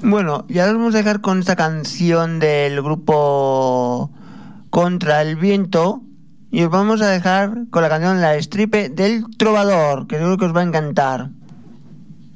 Bueno, ya nos vamos a dejar con esta canción del grupo Contra el Viento y os vamos a dejar con la canción La Estripe del Trovador, que seguro que os va a encantar.